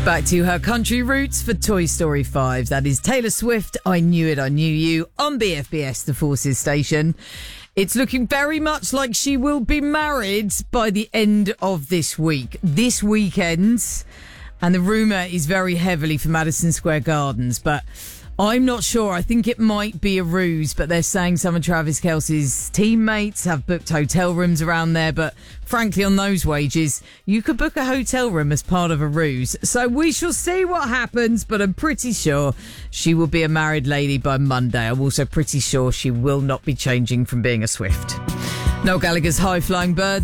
Back to her country roots for Toy Story 5. That is Taylor Swift, I Knew It, I Knew You, on BFBS, the Forces station. It's looking very much like she will be married by the end of this week. This weekend. And the rumour is very heavily for Madison Square Gardens, but I'm not sure. I think it might be a ruse, but they're saying some of Travis Kelce's teammates have booked hotel rooms around there. But frankly, on those wages, you could book a hotel room as part of a ruse. So we shall see what happens, but I'm pretty sure she will be a married lady by Monday. I'm also pretty sure she will not be changing from being a Swift. Noel Gallagher's High Flying Birds.